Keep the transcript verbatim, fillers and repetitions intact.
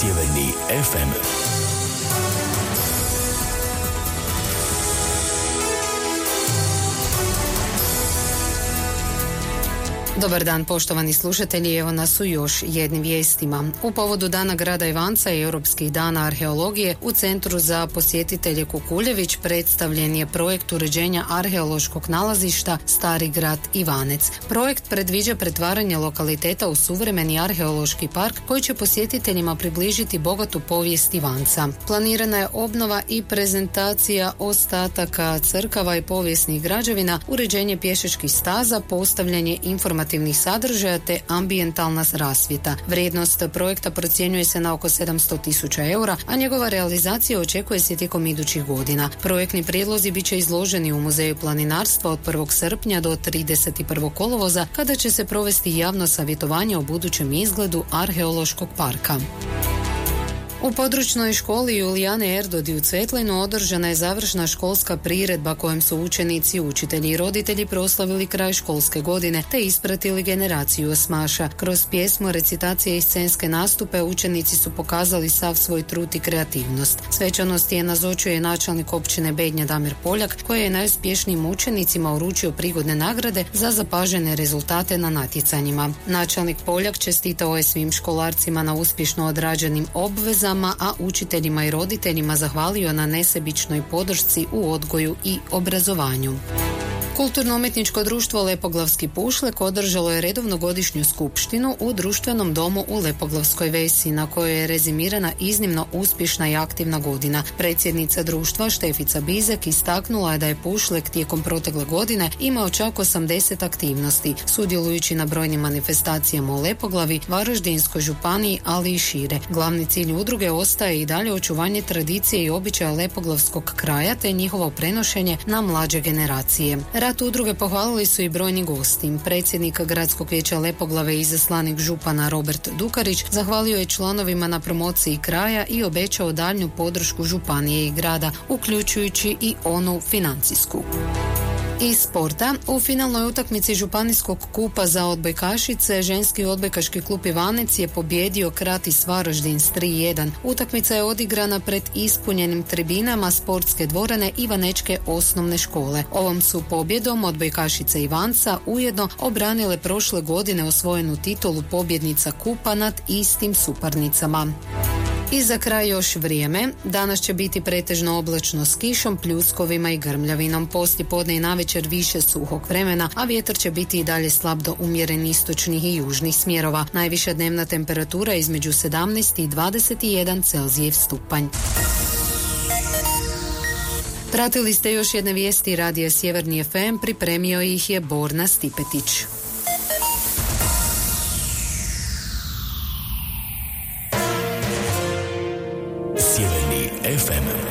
Sjeverni ef em. Dobar dan, poštovani slušatelji, evo nas u još jednim vijestima. U povodu Dana grada Ivanca i Europskih dana arheologije u Centru za posjetitelje Kukuljević predstavljen je projekt uređenja arheološkog nalazišta Stari grad Ivanec. Projekt predviđa pretvaranje lokaliteta u suvremeni arheološki park koji će posjetiteljima približiti bogatu povijest Ivanca. Planirana je obnova i prezentacija ostataka crkava i povijesnih građevina, uređenje pješačkih staza, postavljanje informativnih sadržaja te ambijentalna rasvjeta. Vrijednost projekta procjenjuje se na oko sedamsto tisuća eura, a njegova realizacija očekuje se tijekom idućih godina. Projektni prijedlozi bit će izloženi u Muzeju planinarstva od prvog srpnja do trideset prvog kolovoza, kada će se provesti javno savjetovanje o budućem izgledu arheološkog parka. U područnoj školi Julijane Erdodi u Cvetlinu održana je završna školska priredba kojom su učenici, učitelji i roditelji proslavili kraj školske godine te ispratili generaciju osmaša. Kroz pjesmu, recitacije i scenske nastupe učenici su pokazali sav svoj trud i kreativnost. Svečanosti je nazočio i načelnik općine Bednja Damir Poljak, koji je najuspješnijim učenicima uručio prigodne nagrade za zapažene rezultate na natjecanjima. Načelnik Poljak čestitao je svim školarcima na uspješno odrađenim obvezama, a učiteljima i roditeljima zahvalio na nesebičnoj podršci u odgoju i obrazovanju. Kulturno-umjetničko društvo Lepoglavski pušlek održalo je redovnu godišnju skupštinu u društvenom domu u Lepoglavskoj Vesi, na kojoj je rezimirana iznimno uspješna i aktivna godina. Predsjednica društva Štefica Bizek istaknula je da je pušlek tijekom protekle godine imao čak osamdeset aktivnosti, sudjelujući na brojnim manifestacijama u Lepoglavi, Varaždinskoj županiji, ali i šire. Glavni cilj udruge ostaje i dalje očuvanje tradicije i običaja lepoglavskog kraja te njihovo prenošenje na mlađe generacije. Rad udruge pohvalili su i brojni gosti. Predsjednik Gradskog vijeća Lepoglave i izaslanik župana Robert Dukarić zahvalio je članovima na promociji kraja i obećao daljnju podršku županije i grada, uključujući i onu financijsku. Iz sporta, u finalnoj utakmici županijskog kupa za odbojkašice, ženski odbojkaški klub Ivanec je pobjedio Kratis Varaždin s tri jedan. Utakmica je odigrana pred ispunjenim tribinama sportske dvorane Ivanečke osnovne škole. Ovom su pobjedom odbojkašice Ivanca ujedno obranile prošle godine osvojenu titulu pobjednica kupa nad istim suparnicama. I za kraj još vrijeme. Danas će biti pretežno oblačno s kišom, pljuskovima i grmljavinom. Poslijepodne i navečer više suhog vremena, a vjetar će biti i dalje slab do umjeren istočnih i južnih smjerova. Najviša dnevna temperatura između sedamnaest i dvadeset jedan Celzijev stupanj. Pratili ste još jedne vijesti radija Sjeverni ef em, pripremio ih je Borna Stipetić. Sjeverni ef em.